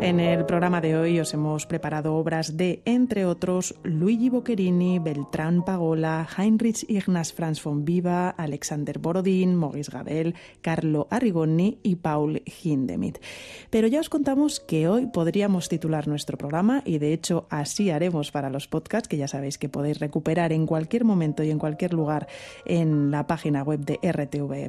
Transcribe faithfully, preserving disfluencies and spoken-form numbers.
En el programa de hoy os hemos preparado obras de, entre otros, Luigi Boccherini, Beltrán Pagola, Heinrich Ignaz Franz von Viva, Alexander Borodin, Maurice Ravel, Carlo Arrigoni y Paul Hindemith. Pero ya os contamos que hoy podríamos titular nuestro programa, y de hecho así haremos para los podcasts, que ya sabéis que podéis recuperar en cualquier momento y en cualquier lugar en la página web de r t v